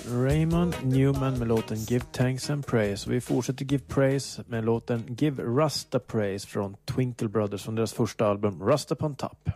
Raymond Newman med låten Give Thanks and Praise. Vi fortsätter Give Praise med låten Give Rasta Praise från Twinkle Brothers från deras första album Rust Upon Top.